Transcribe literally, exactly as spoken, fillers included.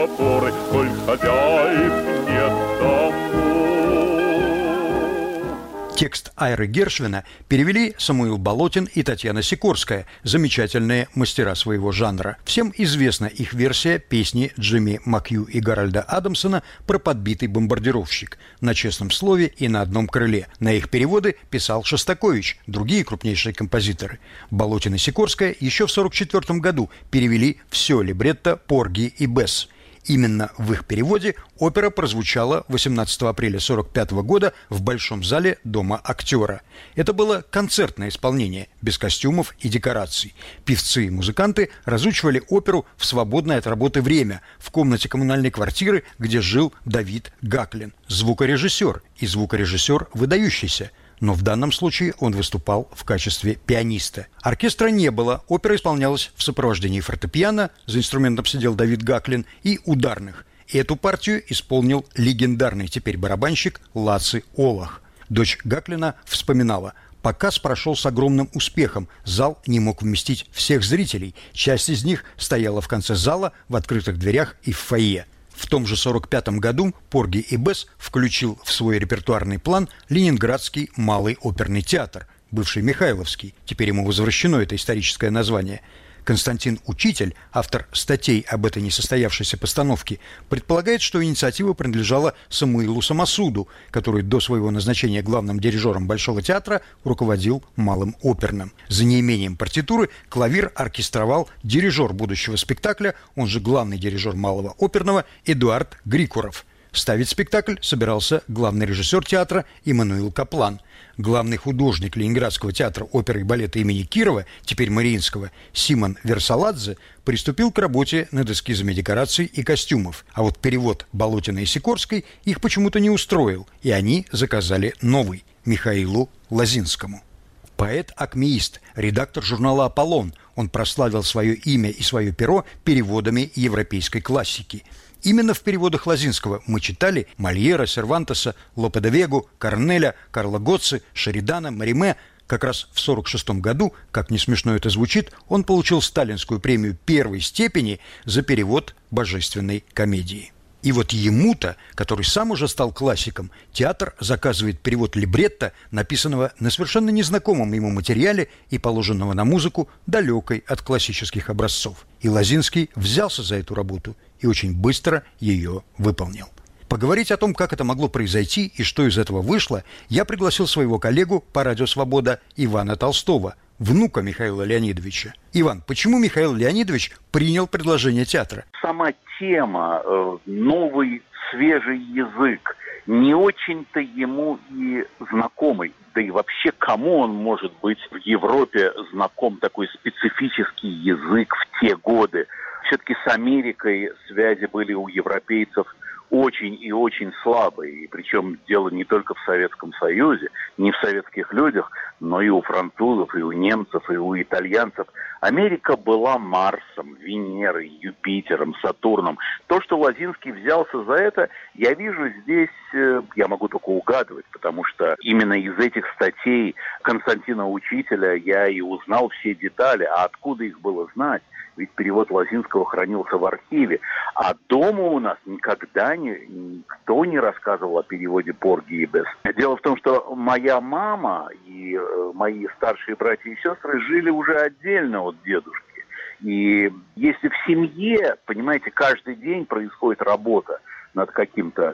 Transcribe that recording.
запоры, коль хозяев нет домой. Текст Айры Гершвина перевели Самуил Болотин и Татьяна Сикорская, замечательные мастера своего жанра. Всем известна их версия песни Джимми Макью и Гарольда Адамсона про подбитый бомбардировщик на честном слове и на одном крыле. На их переводы писал Шостакович, другие крупнейшие композиторы. Болотин и Сикорская еще в сорок четвёртом году перевели все либретто Порги и Бесс. Именно в их переводе опера прозвучала восемнадцатого апреля сорок пятого года в Большом зале Дома актера. Это было концертное исполнение, без костюмов и декораций. Певцы и музыканты разучивали оперу в свободное от работы время в комнате коммунальной квартиры, где жил Давид Гаклин. Звукорежиссер и звукорежиссер выдающийся. Но в данном случае он выступал в качестве пианиста. Оркестра не было, опера исполнялась в сопровождении фортепиано, за инструментом сидел Давид Гаклин, и ударных. Эту партию исполнил легендарный теперь барабанщик Лаци Олах. Дочь Гаклина вспоминала: показ прошел с огромным успехом, зал не мог вместить всех зрителей, часть из них стояла в конце зала, в открытых дверях и в фойе. В том же сорок пятом году Порги и Бесс включил в свой репертуарный план Ленинградский малый оперный театр, бывший Михайловский, теперь ему возвращено это историческое название. Константин Учитель, автор статей об этой несостоявшейся постановке, предполагает, что инициатива принадлежала Самуилу Самосуду, который до своего назначения главным дирижером Большого театра руководил малым оперным. За неимением партитуры клавир оркестровал дирижер будущего спектакля, он же главный дирижер малого оперного, Эдуард Грикуров. Ставить спектакль собирался главный режиссер театра Иммануил Каплан. Главный художник Ленинградского театра оперы и балета имени Кирова, теперь Мариинского, Симон Версаладзе, приступил к работе над эскизами декораций и костюмов. А вот перевод Болотина и Сикорской их почему-то не устроил, и они заказали новый – Михаилу Лозинскому. Поэт-акмеист, редактор журнала «Аполлон», он прославил свое имя и свое перо переводами европейской классики. Именно в переводах Лозинского мы читали Мольера, Сервантеса, Лопе де Вегу, Корнеля, Карла Готци, Шеридана, Мариме. Как раз в сорок шестом году, как не смешно это звучит, он получил сталинскую премию первой степени за перевод божественной комедии. И вот ему-то, который сам уже стал классиком, театр заказывает перевод либретто, написанного на совершенно незнакомом ему материале и положенного на музыку, далекой от классических образцов. И Лозинский взялся за эту работу и очень быстро ее выполнил. Поговорить о том, как это могло произойти и что из этого вышло, я пригласил своего коллегу по «Радио Свобода» Ивана Толстого, внука Михаила Леонидовича. Иван, почему Михаил Леонидович принял предложение театра? Сама тема, новый свежий язык, не очень-то ему и знакомый. Да и вообще, кому он может быть в Европе знаком, такой специфический язык в те годы? Все-таки с Америкой связи были у европейцев очень и очень слабые. И причем дело не только в Советском Союзе, не в советских людях, но и у французов, и у немцев, и у итальянцев. Америка была Марсом, Венерой, Юпитером, Сатурном. То, что Лозинский взялся за это, я вижу здесь, я могу только угадывать, потому что именно из этих статей Константина Учителя я и узнал все детали. А откуда их было знать? Ведь перевод Лозинского хранился в архиве. А дома у нас никогда не, никто не рассказывал о переводе Порги и Бесс. Дело в том, что моя мама и э, мои старшие братья и сестры жили уже отдельно от дедушки. И если в семье, понимаете, каждый день происходит работа над каким-то